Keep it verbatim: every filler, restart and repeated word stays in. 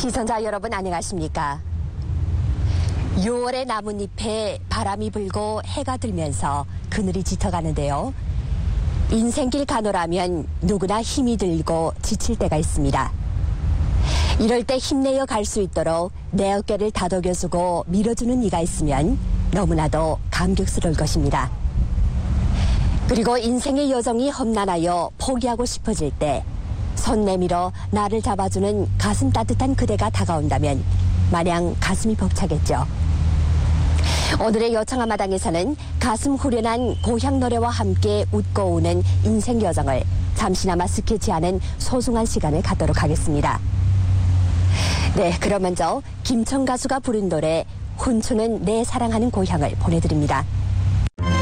시청자 여러분 안녕하십니까? 유월의 나뭇잎에 바람이 불고 해가 들면서 그늘이 짙어가는데요. 인생길 가노라면 누구나 힘이 들고 지칠 때가 있습니다. 이럴 때 힘내어 갈 수 있도록 내 어깨를 다독여주고 밀어주는 이가 있으면 너무나도 감격스러울 것입니다. 그리고 인생의 여정이 험난하여 포기하고 싶어질 때 손 내밀어 나를 잡아주는 가슴 따뜻한 그대가 다가온다면 마냥 가슴이 벅차겠죠. 오늘의 여청한마당에서는 가슴 후련한 고향 노래와 함께 웃고 우는 인생 여정을 잠시나마 스케치하는 소중한 시간을 갖도록 하겠습니다. 네, 그럼 먼저 김청 가수가 부른 노래 훈초는 내 사랑하는 고향을 보내드립니다.